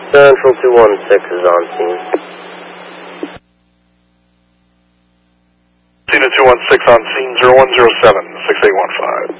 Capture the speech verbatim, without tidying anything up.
Central two one six is on scene. Cena two one six on scene, zero one zero seven, six eight one five.